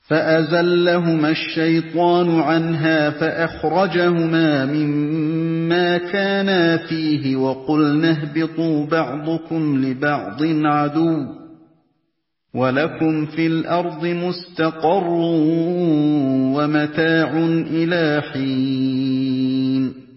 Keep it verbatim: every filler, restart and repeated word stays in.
فَأَزَلَّهُمَا الشَّيْطَانُ عَنْهَا فَأَخْرَجَهُمَا مِمَّا كَانَا فِيهِ وَقُلْنَا اهْبِطُوا بَعْضُكُمْ لِبَعْضٍ عَدُوٌّ ۖ وَلَكُمْ فِي الْأَرْضِ مُسْتَقَرٌّ وَمَتَاعٌ إِلَىٰ حِينٍ